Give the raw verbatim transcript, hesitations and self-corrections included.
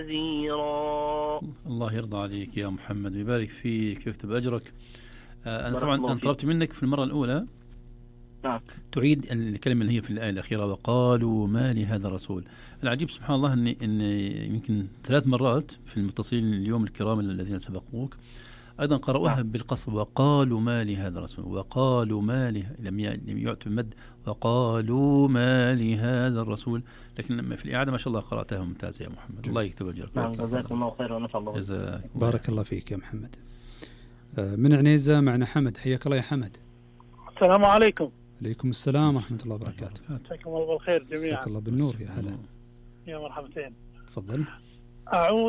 نذيرا. الله يرضى عليك يا محمد ويبارك فيك ويكتب أجرك. آه أنا طبعا أنا طلبت منك في المرة الأولى نعم. تعيد الكلمة اللي هي في الآية الأخيرة وقالوا ما لهذا الرسول. العجيب سبحان الله أن إن يمكن ثلاث مرات في المتصلين اليوم الكرام الذين سبقوك أيضا قرأوها نعم. بالقصر وقالوا ما لهذا الرسول وقالوا ما له لم يعتوا المد وقالوا ما لهذا الرسول. لكن في الإعادة ما شاء الله قرأتها ممتازة يا محمد. الله يكتب أجرك. نعم جزاكم الله خير ونفع الله. جزاك بارك الله فيك يا محمد. من عنيزة معنا حمد. حياك الله يا حمد. السلام عليكم. عليكم السلام ورحمة الله وبركاته. مساكم الله بالخير جميعا. مساك الله بالنور. يا هلا يا مرحبتين. تفضل. أعوذ